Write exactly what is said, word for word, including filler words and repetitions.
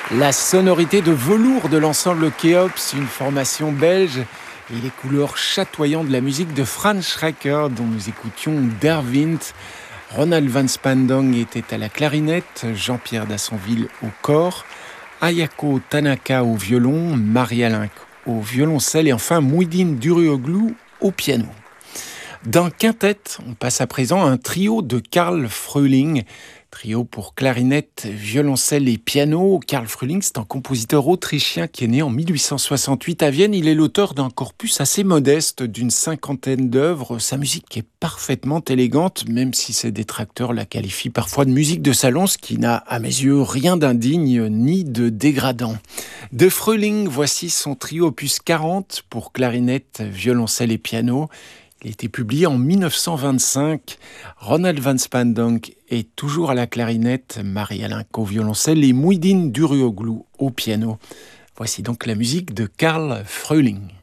La sonorité de velours de l'ensemble Kéops, une formation belge, et les couleurs chatoyantes de la musique de Franz Schreker, dont nous écoutions Der Wind. Ronald van Spandong était à la clarinette, Jean-Pierre Dassonville au cor, Ayako Tanaka au violon, Marie-Alain au violoncelle et enfin Mouhidine Duruoglou au piano. D'un quintet, on passe à présent à un trio de Karl Fröhling. Trio pour clarinette, violoncelle et piano. Karl Fröhling, c'est un compositeur autrichien qui est né en mille huit cent soixante-huit à Vienne. Il est l'auteur d'un corpus assez modeste d'une cinquantaine d'œuvres. Sa musique est parfaitement élégante, même si ses détracteurs la qualifient parfois de musique de salon, ce qui n'a à mes yeux rien d'indigne ni de dégradant. De Fröhling, voici son trio opus quarante pour clarinette, violoncelle et piano. Il a été publié en mille neuf cent vingt-cinq. Ronald van Spandong est toujours à la clarinette, Marie-Alain au violoncelle et Mouhidine Duruoglou au piano. Voici donc la musique de Karl Fröhling.